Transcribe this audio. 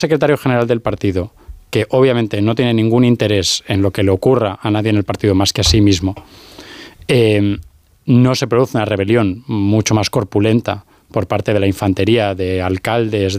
secretario general del partido, que obviamente no tiene ningún interés en lo que le ocurra a nadie en el partido más que a sí mismo, no se produce una rebelión mucho más corpulenta por parte de la infantería, de alcaldes,